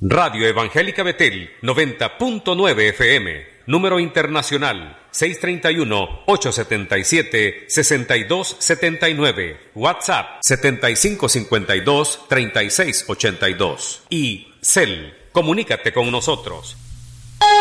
Radio Evangélica Betel 90.9 FM, número internacional 631-877-6279, WhatsApp 7552-3682 y CEL. Comunícate con nosotros.